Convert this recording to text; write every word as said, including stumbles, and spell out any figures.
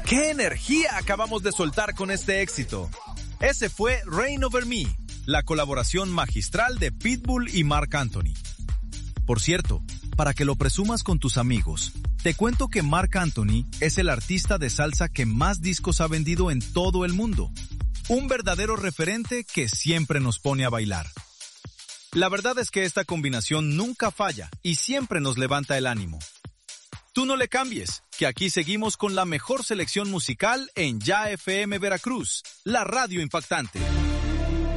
¡Qué energía acabamos de soltar con este éxito! Ese fue Reign Over Me, la colaboración magistral de Pitbull y Marc Anthony. Por cierto, para que lo presumas con tus amigos, te cuento que Marc Anthony es el artista de salsa que más discos ha vendido en todo el mundo. Un verdadero referente que siempre nos pone a bailar. La verdad es que esta combinación nunca falla y siempre nos levanta el ánimo. Tú no le cambies, que aquí seguimos con la mejor selección musical en Ya F M Veracruz, la radio impactante.